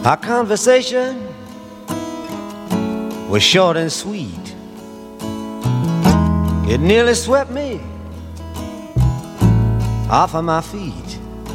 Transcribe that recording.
Our conversation was short and sweet. It nearly swept me off of my feet.